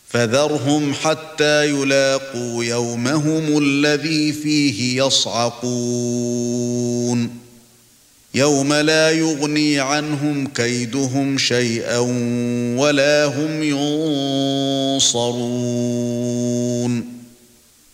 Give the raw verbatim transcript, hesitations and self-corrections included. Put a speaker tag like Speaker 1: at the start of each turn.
Speaker 1: فذرهم حتى يلاقوا يومهم الذي فيه يصعقون يوم لا يغني عنهم كيدهم شيئا ولا هم ينصرون